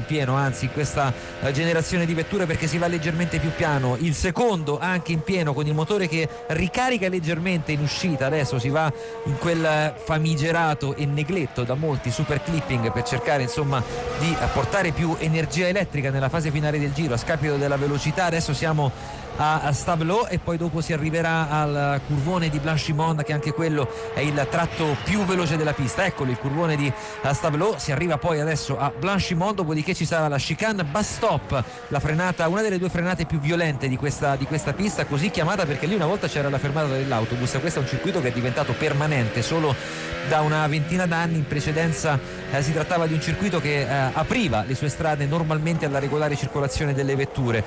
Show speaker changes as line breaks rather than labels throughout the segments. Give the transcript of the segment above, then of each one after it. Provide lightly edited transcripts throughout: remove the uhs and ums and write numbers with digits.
pieno, anzi in questa generazione di vetture, perché si va leggermente più piano. Il secondo anche in pieno con il motore che ricarica leggermente in uscita. Adesso si va in quel famigerato e negletto da molti super clipping per cercare insomma di portare più energia elettrica nella fase finale del giro a scapito della velocità. Adesso siamo a Stavelot e poi dopo si arriverà al curvone di Blanchimont, che anche quello è il tratto più veloce della pista. Eccolo il curvone di Stavelot, si arriva poi adesso a Blanchimont, dopodiché ci sarà la chicane bus stop, la frenata, una delle due frenate più violente di questa pista, così chiamata perché lì una volta c'era la fermata dell'autobus. Questo è un circuito che è diventato permanente solo da una ventina d'anni. In precedenza si trattava di un circuito che apriva le sue strade normalmente alla regolare circolazione delle vetture.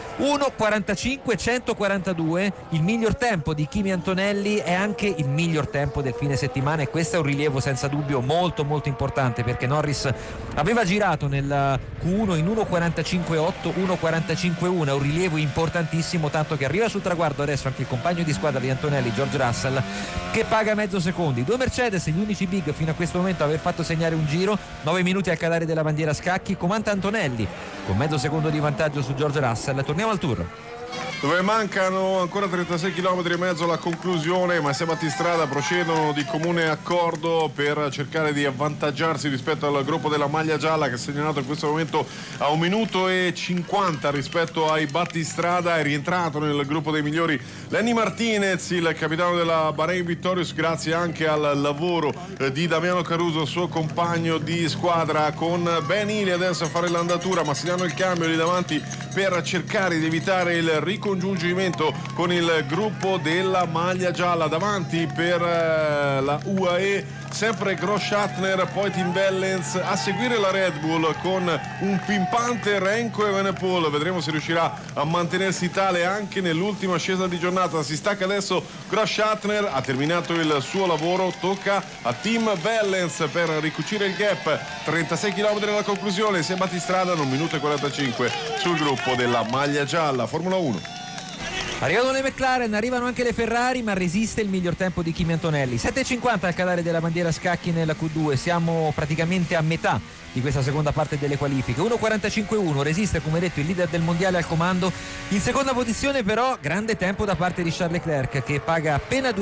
1:45.142 il miglior tempo di Kimi Antonelli, è anche il miglior tempo del fine settimana, e questo è un rilievo senza dubbio molto molto importante, perché Norris aveva girato nel Q1 in 1:45.8, 1:45.1, è un rilievo importantissimo, tanto che arriva sul traguardo adesso anche il compagno di squadra di Antonelli, George Russell, che paga mezzo secondi. Due Mercedes, gli unici big fino a questo momento a aver fatto segnare un giro, 9 minuti al calare della bandiera scacchi, comanda Antonelli con mezzo secondo di vantaggio su George Russell. Torniamo al Tour,
dove mancano ancora 36 km e mezzo alla conclusione, ma Seb Battistrada procedono di comune accordo per cercare di avvantaggiarsi rispetto al gruppo della maglia gialla, che è segnalato in questo momento a 1 minuto e 50 rispetto ai Battistrada. È rientrato nel gruppo dei migliori Lenny Martinez, il capitano della Bahrain Victorious, grazie anche al lavoro di Damiano Caruso, suo compagno di squadra, con Ben Healy adesso a fare l'andatura, ma si danno il cambio lì davanti per cercare di evitare il ricongiungimento con il gruppo della maglia gialla. Davanti per la UAE sempre Gross-Schattner, poi Tim Wellens, a seguire la Red Bull con un pimpante Renko Evenepoel. Vedremo se riuscirà a mantenersi tale anche nell'ultima ascesa di giornata. Si stacca adesso Gross-Schattner, ha terminato il suo lavoro, tocca a Tim Wellens per ricucire il gap. 36 km alla conclusione, Seb Battistrada 1 minuto e 45 sul gruppo della maglia gialla. Formula 1.
Arrivano le McLaren, arrivano anche le Ferrari, ma resiste il miglior tempo di Kimi Antonelli. 7:50 al calare della bandiera scacchi nella Q2, siamo praticamente a metà di questa seconda parte delle qualifiche. 1:45.1, resiste come detto il leader del mondiale al comando. In seconda posizione però grande tempo da parte di Charles Leclerc, che paga appena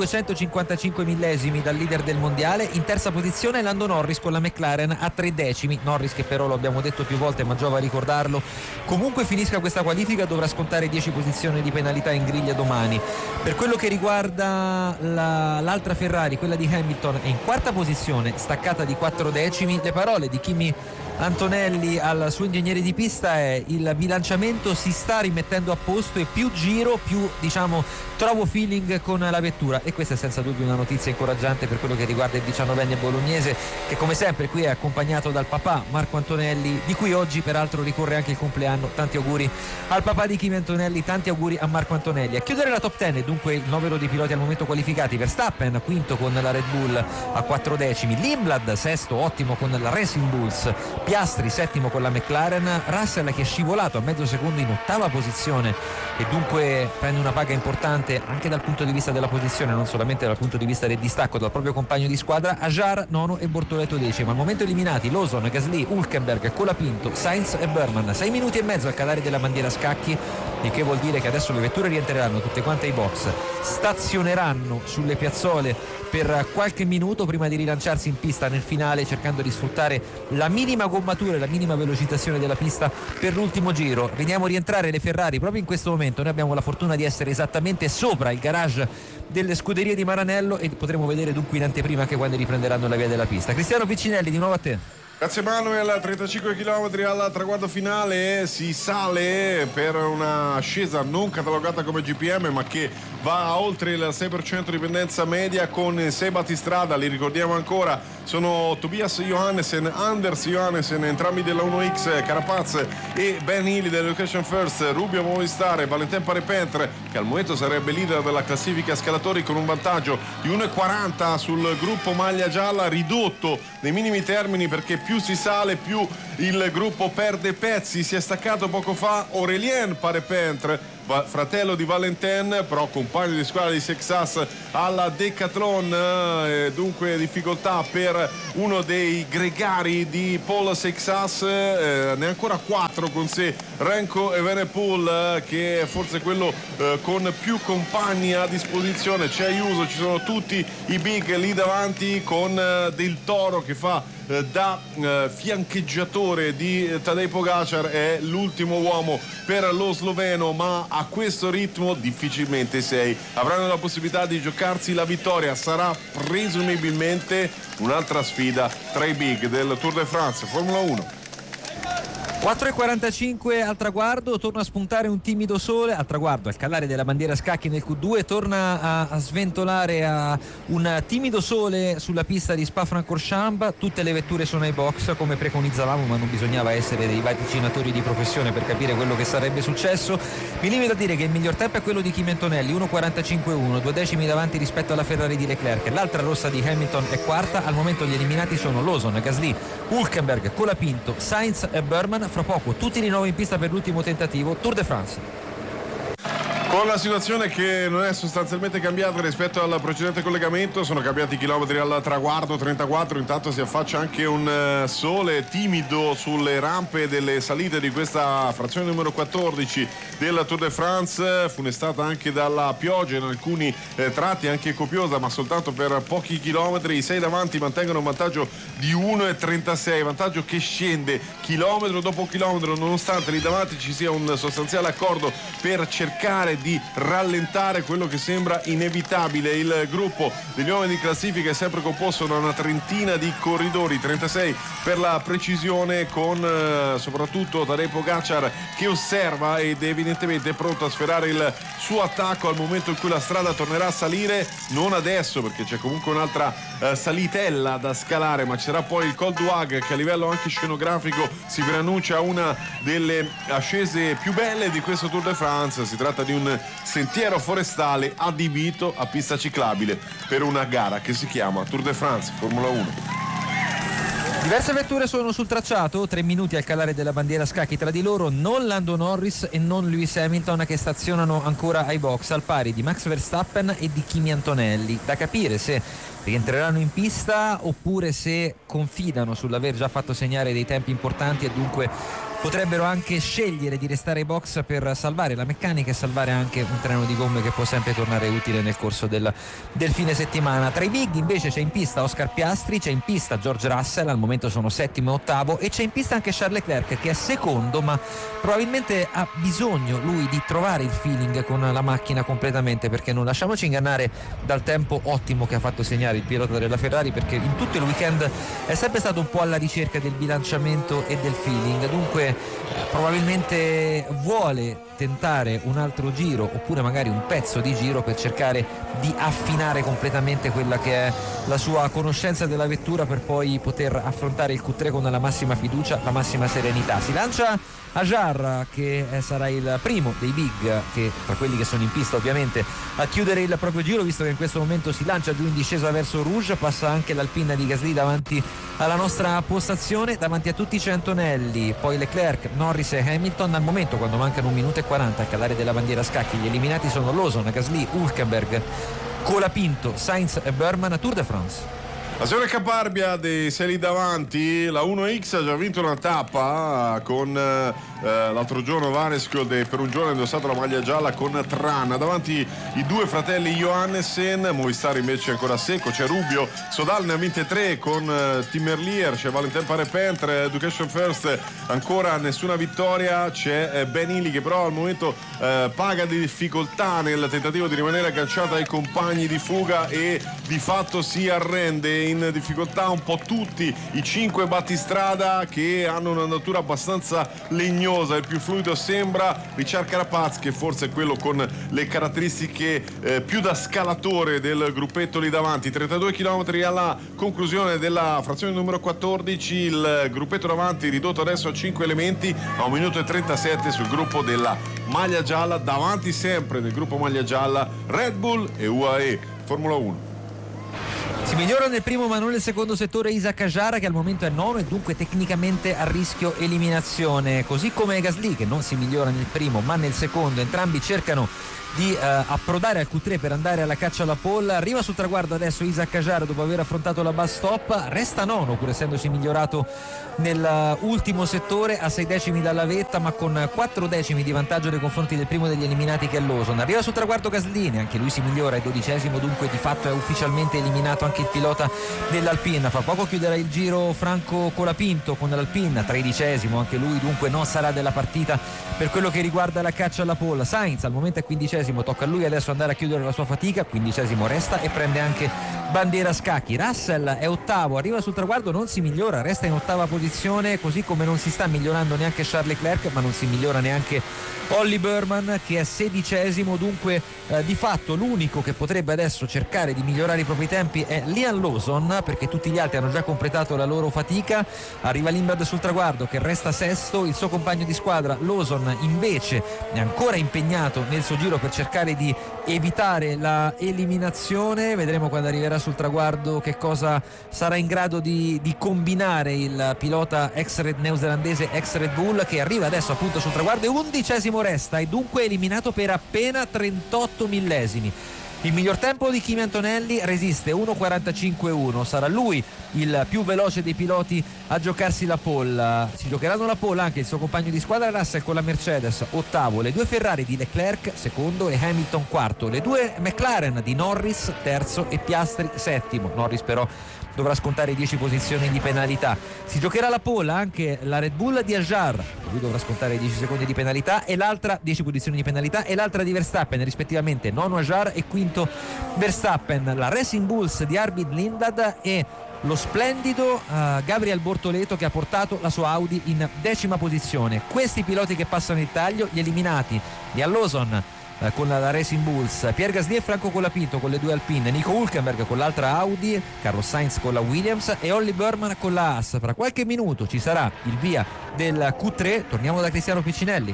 255 millesimi dal leader del mondiale. In terza posizione Lando Norris con la McLaren a 3 decimi. Norris, che però lo abbiamo detto più volte ma giova a ricordarlo, comunque finisca questa qualifica dovrà scontare 10 posizioni di penalità in griglia domani. Per quello che riguarda l'altra Ferrari, quella di Hamilton, è in quarta posizione, staccata di 4 decimi. Le parole di Kimi Antonelli al suo ingegnere di pista è: il bilanciamento si sta rimettendo a posto e più giro più trovo feeling con la vettura, e questa è senza dubbio una notizia incoraggiante per quello che riguarda il 19enne bolognese, che come sempre qui è accompagnato dal papà Marco Antonelli, di cui oggi peraltro ricorre anche il compleanno. Tanti auguri al papà di Kimi Antonelli, tanti auguri a Marco Antonelli. A chiudere la top 10 dunque il novero dei piloti al momento qualificati: Verstappen quinto con la Red Bull a 4 decimi, Lindblad sesto ottimo con la Racing Bulls, Piastri settimo con la McLaren, Russell che è scivolato a mezzo secondo in ottava posizione e dunque prende una paga importante anche dal punto di vista della posizione, non solamente dal punto di vista del distacco dal proprio compagno di squadra. Ajar nono e Bortoleto decimo. Al momento eliminati Lawson, Gasly, Hülkenberg, Colapinto, Sainz e Berman. 6 minuti e mezzo al calare della bandiera scacchi, il che vuol dire che adesso le vetture rientreranno tutte quante ai box, stazioneranno sulle piazzole per qualche minuto prima di rilanciarsi in pista nel finale, cercando di sfruttare la minima gommatura e la minima velocitazione della pista per l'ultimo giro. Vediamo rientrare le Ferrari proprio in questo momento. Noi abbiamo la fortuna di essere esattamente sopra il garage delle scuderie di Maranello e potremo vedere dunque in anteprima anche quando riprenderanno la via della pista. Cristiano Piccinelli, di nuovo a te.
Grazie Manuel, 35 km al traguardo finale, si sale per una scesa non catalogata come GPM ma che va a oltre il 6% di pendenza media con Seb Battistrada. Li ricordiamo ancora, sono Tobias Johannessen, Anders Johannessen, entrambi della 1X, Carapaz e Ben Healy dell'Education First, Rubio Movistar e Valentin Parepintre, che al momento sarebbe leader della classifica scalatori con un vantaggio di 1,40 sul gruppo maglia gialla, ridotto nei minimi termini perché più si sale più il gruppo perde pezzi. Si è staccato poco fa Aurélien Parepintre, fratello di Valentin, però compagno di squadra di Sexas alla Decathlon, dunque difficoltà per uno dei gregari di Paul Sexas, ne ha ancora 4 con sé Renko Evenepoel, che è forse quello con più compagni a disposizione. C'è Ayuso, ci sono tutti i big lì davanti, con Del Toro che fa da fiancheggiatore di Tadej Pogacar, è l'ultimo uomo per lo sloveno, ma a questo ritmo difficilmente 6 avranno la possibilità di giocarsi la vittoria. Sarà presumibilmente un'altra sfida tra i big del Tour de France Formula 1.
4:45 al traguardo, torna a spuntare un timido sole al traguardo, al calare della bandiera scacchi nel Q2, torna a sventolare a un timido sole sulla pista di Spa-Francorchamps. Tutte le vetture sono ai box come preconizzavamo, ma non bisognava essere dei vaticinatori di professione per capire quello che sarebbe successo. Mi limito a dire che il miglior tempo è quello di Kimi Antonelli, 1:45.1, 2 decimi davanti rispetto alla Ferrari di Leclerc. L'altra rossa di Hamilton è quarta. Al momento gli eliminati sono Lawson, Gasly, Hülkenberg, Colapinto, Sainz e Burman. Fra poco tutti di nuovo in pista per l'ultimo tentativo Tour de France.
Con la situazione che non è sostanzialmente cambiata rispetto al precedente collegamento, sono cambiati i chilometri al traguardo, 34, intanto si affaccia anche un sole timido sulle rampe delle salite di questa frazione numero 14 del Tour de France, funestata anche dalla pioggia in alcuni tratti, anche copiosa, ma soltanto per pochi chilometri. I 6 davanti mantengono un vantaggio di 1,36, vantaggio che scende chilometro dopo chilometro, nonostante lì davanti ci sia un sostanziale accordo per cercare di rallentare quello che sembra inevitabile. Il gruppo degli uomini di classifica è sempre composto da una trentina di corridori, 36 per la precisione, con soprattutto Tadej Pogacar che osserva ed evidentemente è pronto a sferrare il suo attacco al momento in cui la strada tornerà a salire, non adesso perché c'è comunque un'altra salitella da scalare, ma ci sarà poi il Col d'Huag che a livello anche scenografico si preannuncia una delle ascese più belle di questo Tour de France. Si tratta di un sentiero forestale adibito a pista ciclabile per una gara che si chiama Tour de France Formula 1.
Diverse vetture sono sul tracciato, 3 minuti al calare della bandiera scacchi tra di loro, non Lando Norris e non Lewis Hamilton che stazionano ancora ai box, al pari di Max Verstappen e di Kimi Antonelli. Da capire se rientreranno in pista oppure se confidano sull'aver già fatto segnare dei tempi importanti e dunque potrebbero anche scegliere di restare ai box per salvare la meccanica e salvare anche un treno di gomme che può sempre tornare utile nel corso del fine settimana. Tra i big invece c'è in pista Oscar Piastri, c'è in pista George Russell, al momento sono settimo e ottavo, e c'è in pista anche Charles Leclerc che è secondo, ma probabilmente ha bisogno lui di trovare il feeling con la macchina completamente, perché non lasciamoci ingannare dal tempo ottimo che ha fatto segnare il pilota della Ferrari, perché in tutto il weekend è sempre stato un po' alla ricerca del bilanciamento e del feeling, dunque probabilmente vuole tentare un altro giro oppure magari un pezzo di giro per cercare di affinare completamente quella che è la sua conoscenza della vettura, per poi poter affrontare il Q3 con la massima fiducia, la massima serenità. Si lancia Ajar, che sarà il primo dei big, che tra quelli che sono in pista ovviamente, a chiudere il proprio giro, visto che in questo momento si lancia giù in discesa verso Rouge. Passa anche l'Alpina di Gasly davanti alla nostra postazione, davanti a tutti c'è Antonelli, poi Leclerc, Norris e Hamilton. Al momento, quando mancano 1 minuto e 40 al calare della bandiera scacchi, gli eliminati sono Lawson, Gasly, Hülkenberg, Colapinto, Sainz e Burman. Tour de France.
La signora Caparbia dei 6 lì davanti, la 1X ha già vinto una tappa con l'altro giorno Vanesco per un giorno ha indossato la maglia gialla con Trana, davanti i 2 fratelli Johannesen. Movistar invece ancora secco, c'è Rubio, Sodal ne ha vinte 3 con Tim Merlier, c'è Valentin Parepintre, Education First ancora nessuna vittoria, c'è Ben Illy che però al momento paga di difficoltà nel tentativo di rimanere agganciata ai compagni di fuga e di fatto si arrende. In difficoltà un po' tutti i 5 battistrada, che hanno un'andatura abbastanza legnosa. Il più fluido sembra Richard Carapaz, che forse è quello con le caratteristiche più da scalatore del gruppetto lì davanti. 32 km alla conclusione della frazione numero 14, il gruppetto davanti ridotto adesso a 5 elementi, a 1 minuto e 37 sul gruppo della maglia gialla. Davanti sempre del gruppo maglia gialla Red Bull e UAE Formula 1.
Si migliora nel primo ma non nel secondo settore Isaac Ajara, che al momento è nono e dunque tecnicamente a rischio eliminazione, così come Gasly, che non si migliora nel primo ma nel secondo. Entrambi cercano di approdare al Q3 per andare alla caccia alla pole. Arriva sul traguardo adesso Isaac Ajara dopo aver affrontato la bus stop, resta nono pur essendosi migliorato nell'ultimo settore a 6 decimi dalla vetta, ma con 4 decimi di vantaggio nei confronti del primo degli eliminati che è Lawson. Arriva sul traguardo Gasly, anche lui si migliora, è 12esimo, dunque di fatto è ufficialmente eliminato anche il pilota dell'Alpine. Fra poco chiuderà il giro Franco Colapinto con l'Alpine, 13esimo anche lui, dunque non sarà della partita per quello che riguarda la caccia alla pole. Sainz al momento è 15esimo, tocca a lui adesso andare a chiudere la sua fatica, 15esimo resta e prende anche bandiera scacchi. Russell è ottavo, arriva sul traguardo, non si migliora, resta in ottava posizione, così come non si sta migliorando neanche Charles Leclerc, ma non si migliora neanche Ollie Burman che è 16esimo, dunque di fatto l'unico che potrebbe adesso cercare di migliorare i propri tempi è Liam Lawson, perché tutti gli altri hanno già completato la loro fatica. Arriva Lindblad sul traguardo che resta sesto, il suo compagno di squadra Lawson invece è ancora impegnato nel suo giro per cercare di evitare la eliminazione. Vedremo quando arriverà sul traguardo che cosa sarà in grado di combinare il pilota neozelandese ex Red Bull, che arriva adesso appunto sul traguardo e 11esimo resta e dunque eliminato per appena 38 millesimi. Il miglior tempo di Kimi Antonelli resiste 1.45.1, sarà lui il più veloce dei piloti a giocarsi la pole. Si giocheranno la pole anche il suo compagno di squadra Russell con la Mercedes ottavo, le due Ferrari di Leclerc secondo e Hamilton quarto, le due McLaren di Norris terzo e Piastri settimo. Norris però dovrà scontare 10 posizioni di penalità. Si giocherà la pole anche la Red Bull di Ajjar, lui dovrà scontare 10 secondi di penalità e l'altra 10 posizioni di penalità e l'altra di Verstappen, rispettivamente nono Ajjar e quinto Verstappen. La Racing Bulls di Arvid Lindblad e lo splendido Gabriel Bortoleto che ha portato la sua Audi in 10ª posizione. Questi piloti che passano il taglio, gli eliminati di Lawson con la Racing Bulls, Pierre Gasly e Franco Colapinto con le due Alpine, Nico Hülkenberg con l'altra Audi, Carlos Sainz con la Williams e Ollie Burman con la Haas. Fra qualche minuto ci sarà il via del Q3, torniamo da Cristiano Piccinelli.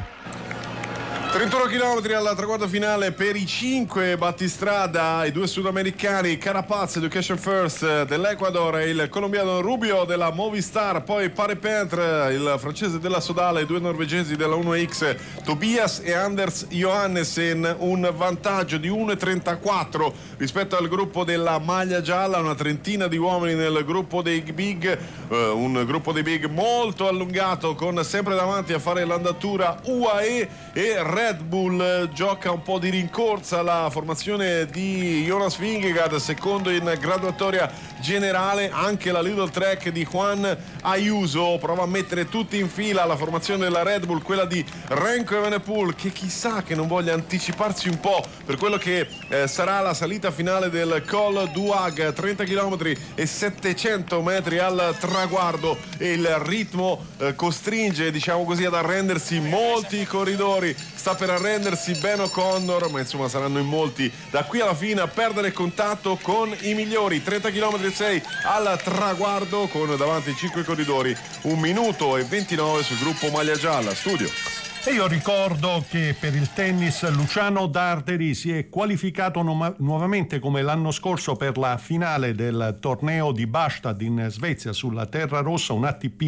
31 km al traguardo finale per i 5 battistrada, i due sudamericani Carapaz Education First dell'Ecuador e il colombiano Rubio della Movistar, poi Parepentre il francese della Sodale, i due norvegesi della 1X Tobias e Anders Johannessen, un vantaggio di 1.34 rispetto al gruppo della maglia gialla, una trentina di uomini nel gruppo dei big, un gruppo dei big molto allungato con sempre davanti a fare l'andatura UAE e Red Bull. Gioca un po' di rincorsa la formazione di Jonas Vingegaard, secondo in graduatoria generale. Anche la Little Track di Juan Ayuso prova a mettere tutti in fila la formazione della Red Bull, quella di Remco Evenepoel, che chissà che non voglia anticiparsi un po' per quello che sarà la salita finale del Col du Hag, 30 km e 700 metri al traguardo, e il ritmo costringe, diciamo così, ad arrendersi molti corridori. Sta per arrendersi Ben O'Connor, ma insomma saranno in molti da qui alla fine a perdere contatto con i migliori. 30 km e 6 al traguardo con davanti 5 corridori, 1 minuto e 29 sul gruppo maglia gialla. Studio.
E io ricordo che per il tennis Luciano Darderi si è qualificato nuovamente come l'anno scorso per la finale del torneo di Bastad in Svezia sulla terra rossa, un ATP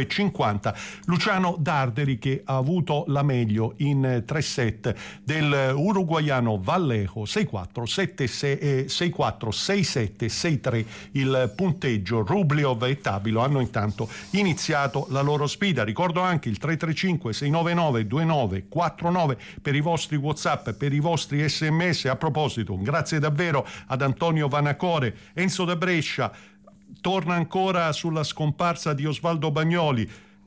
250. Luciano Darderi che ha avuto la meglio in 3 set del uruguaiano Vallejo, 6-4, 7-6, 6-4, 6-7, 6-3 il punteggio. Rubliov e Tabilo hanno intanto iniziato la loro sfida. Ricordo anche il 335 699 2949 per i vostri WhatsApp, per i vostri SMS. A proposito, un grazie davvero ad Antonio Vanacore. Enzo da Brescia torna ancora sulla scomparsa di Osvaldo Bagnoli.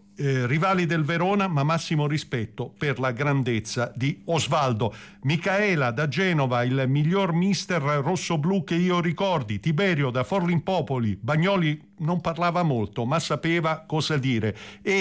Rivali del Verona, ma massimo rispetto per la grandezza di Osvaldo. Micaela da Genova, il miglior mister rossoblu che io ricordi. Tiberio da Forlimpopoli, Bagnoli non parlava molto ma sapeva cosa dire.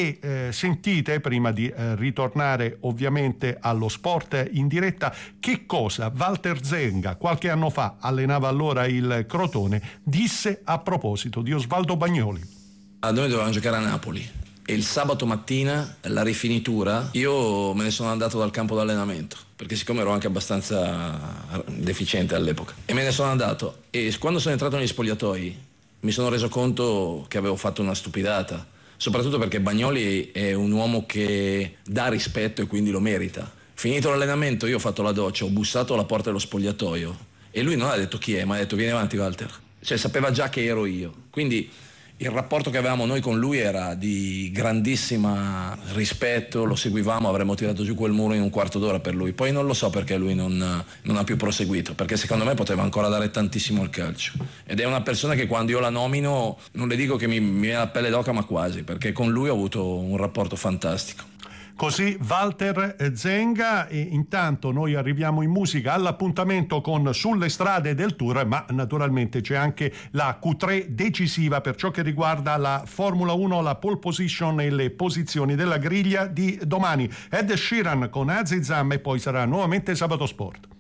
E sentite, prima di ritornare ovviamente allo sport in diretta, che cosa Walter Zenga, qualche anno fa allenava allora il Crotone, disse a proposito di Osvaldo Bagnoli.
Noi dovevamo giocare a Napoli e il sabato mattina, la rifinitura, io me ne sono andato dal campo d'allenamento, perché siccome ero anche abbastanza deficiente all'epoca, e me ne sono andato, e quando sono entrato negli spogliatoi mi sono reso conto che avevo fatto una stupidata, soprattutto perché Bagnoli è un uomo che dà rispetto e quindi lo merita. Finito l'allenamento io ho fatto la doccia, ho bussato alla porta dello spogliatoio e lui non ha detto chi è, ma ha detto vieni avanti Walter, cioè sapeva già che ero io, quindi il rapporto che avevamo noi con lui era di grandissima rispetto, lo seguivamo, avremmo tirato giù quel muro in un quarto d'ora per lui. Poi non lo so perché lui non ha più proseguito, perché secondo me poteva ancora dare tantissimo al calcio. Ed è una persona che quando io la nomino, non le dico che mi viene la pelle d'oca, ma quasi, perché con lui ho avuto un rapporto fantastico.
Così Walter Zenga, e intanto noi arriviamo in musica all'appuntamento con Sulle strade del Tour, ma naturalmente c'è anche la Q3 decisiva per ciò che riguarda la Formula 1, la pole position e le posizioni della griglia di domani. Ed Sheeran con Azizam e poi sarà nuovamente Sabato Sport.